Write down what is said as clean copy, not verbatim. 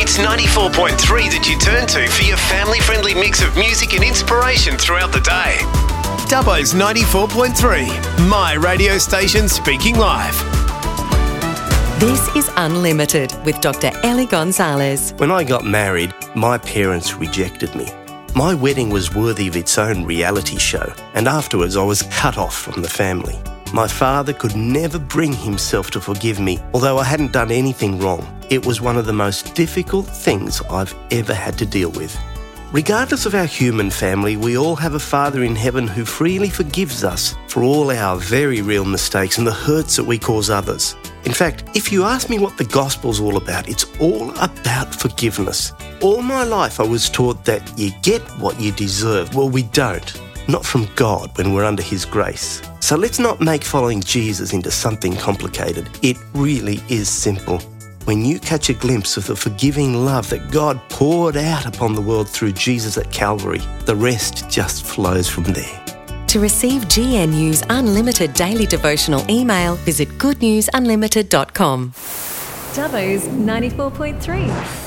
It's 94.3 that you turn to for your family-friendly mix of music and inspiration throughout the day. Dubbo's 94.3, my radio station speaking live. This is Unlimited with Dr. Ellie Gonzalez. When I got married, my parents rejected me. My wedding was worthy of its own reality show, and afterwards I was cut off from the family. My father could never bring himself to forgive me, although I hadn't done anything wrong. It was one of the most difficult things I've ever had to deal with. Regardless of our human family, we all have a Father in heaven who freely forgives us for all our very real mistakes and the hurts that we cause others. In fact, if you ask me what the gospel's all about, it's all about forgiveness. All my life I was taught that you get what you deserve. Well, we don't. Not from God when we're under His grace. So let's not make following Jesus into something complicated. It really is simple. When you catch a glimpse of the forgiving love that God poured out upon the world through Jesus at Calvary, the rest just flows from there. To receive GNU's unlimited daily devotional email, visit goodnewsunlimited.com. Dubbo's 94.3.